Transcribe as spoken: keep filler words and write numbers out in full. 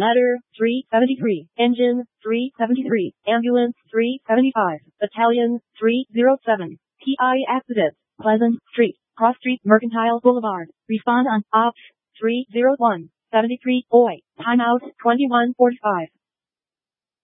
Ladder, three seventy-three. Engine, three seventy-three. Ambulance, three seventy-five. Battalion, three oh seven. P I accident. Pleasant Street, Cross Street, Mercantile Boulevard. Respond on Ops three oh one. seventy-three. Oi. Timeout, twenty-one forty-five.